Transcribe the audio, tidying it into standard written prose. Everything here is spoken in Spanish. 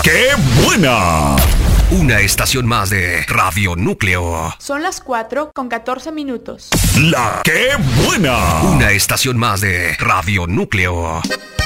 ¡Qué buena! Una estación más de Radio Núcleo. Son las 4:14. ¡La qué buena! Una estación más de Radio Núcleo.